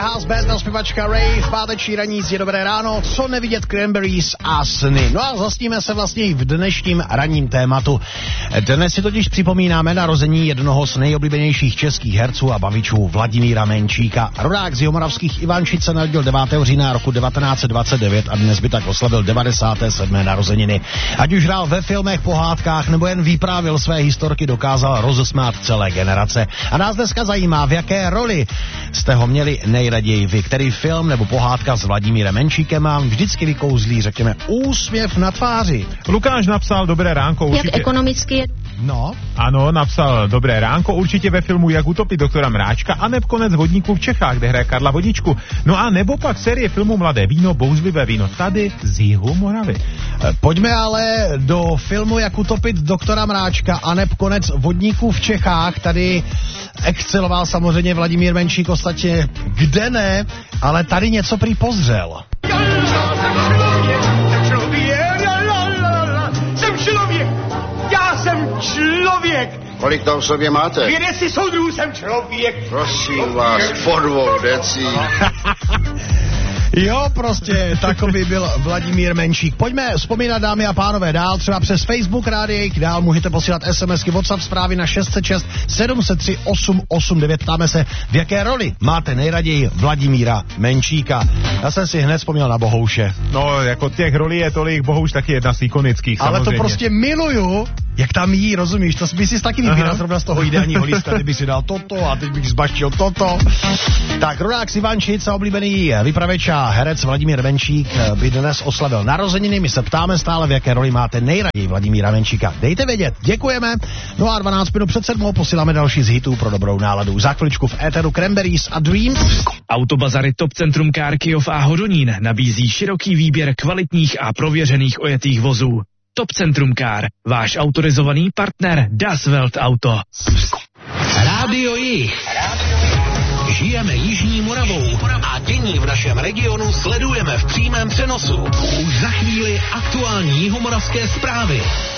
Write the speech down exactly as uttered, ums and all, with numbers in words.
House Band a zpěvačka Ray v páteční ranní je dobré ráno, co nevidět Cranberries a sny. No a zastíme se vlastně i v dnešním ranním tématu. Dnes si totiž připomínáme narození jednoho z nejoblíbenějších českých herců a bavičů Vladimíra Menčíka. Rodák z Jihomoravských Ivančic se narodil devátého října roku devatenáct set dvacet devět a dnes by tak oslavil devadesáté sedmé narozeniny. Ať už hrál ve filmech, pohádkách nebo jen vyprávěl své historky, dokázal rozesmát celé generace. A nás dneska zajímá, v jaké roli jste ho měli nejraději vy. Který film nebo pohádka s Vladimírem Menčíkem vám vždycky vykouzlí, řekněme, úsměv na tváři. Lukáš napsal dobré ránko určitě. Jak ekonomicky? No. Ano, napsal dobré ránko určitě ve filmu Jak utopit doktora Mráčka a neb Konec vodníků v Čechách, kde hraje Karla Vodičku. No a nebo pak série filmu Mladé víno, bouřlivé víno tady z jihu Moravy. Pojďme ale do filmu Jak utopit doktora Mráčka a neb Konec vodníků v Čechách. Tady exceloval samozřejmě Vladimír Menčík, ostatně kde ne, ale tady něco prý pozřel. Jsem člověk, já jsem člověk. Kolik tam v sobě máte? Dvě deci soudrů, jsem člověk. Prosím vás, po dvou decí. Jo, prostě takový byl Vladimír Menčík. Pojďme vzpomínat, dámy a pánové, dál třeba přes Facebook rádiek, dál můžete posílat SMSky, WhatsApp zprávy na šest set šest sedm set tři osm osm devět. Ptáme se, v jaké roli máte nejraději Vladimíra Menčíka. Já jsem si hned vzpomněl na Bohouše. No, jako těch rolí je tolik, Bohouš taky jedna z ikonických, ale samozřejmě. To prostě miluju, jak tam jí, rozumíš, to by si taky vybíral zrovna z toho ideálního lista, kdyby si dal toto a teď bych zbaštil toto. Tak, rodák z Ivančic a oblíbený vypravěč a herec Vladimír Menčík by dnes oslavil narozeniny. My se ptáme stále, v jaké roli máte nejraději Vladimíra Menčíka. Dejte vědět, děkujeme. No a dvanáct minut před sedmou posíláme další z hitů pro dobrou náladu. Za chviličku v éteru Cranberries a Dreams. Autobazary Top Centrum Car Kyjov a Hodonín nabízí široký výběr kvalitních a prověřených ojetých vozů. Top Centrum Car, váš autorizovaný partner Das Welt Auto. Rádio Jih. Žijeme Jižní Moravou a dění v našem regionu sledujeme v přímém přenosu. Už za chvíli aktuální jihomoravské zprávy.